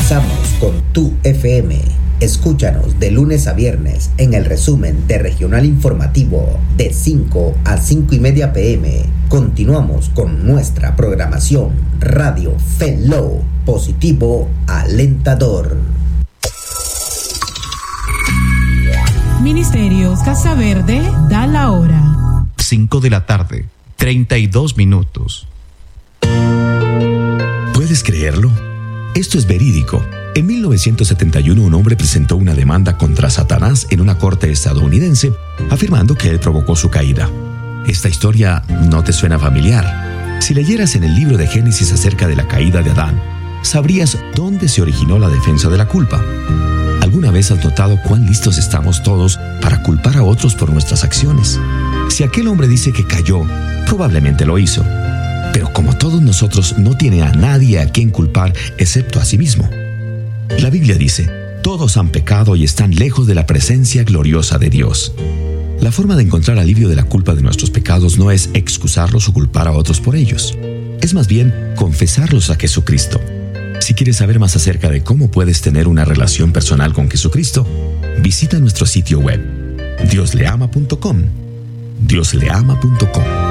Finalizamos con Tu FM. Escúchanos de lunes a viernes en el resumen de Regional Informativo de 5 a 5:30 p.m. Continuamos con nuestra programación Radio Fellow, positivo alentador. Ministerios Casa Verde da la hora. 5 de la tarde, 32 minutos. ¿Puedes creerlo? Esto es verídico. En 1971, un hombre presentó una demanda contra Satanás en una corte estadounidense, afirmando que él provocó su caída. Esta historia no te suena familiar. Si leyeras en el libro de Génesis acerca de la caída de Adán, sabrías dónde se originó la defensa de la culpa. ¿Alguna vez has notado cuán listos estamos todos para culpar a otros por nuestras acciones? Si aquel hombre dice que cayó, probablemente lo hizo. Pero como todos nosotros, no tiene a nadie a quien culpar excepto a sí mismo. La Biblia dice, todos han pecado y están lejos de la presencia gloriosa de Dios. La forma de encontrar alivio de la culpa de nuestros pecados no es excusarlos o culpar a otros por ellos. Es más bien confesarlos a Jesucristo. Si quieres saber más acerca de cómo puedes tener una relación personal con Jesucristo, visita nuestro sitio web, diosleama.com. diosleama.com.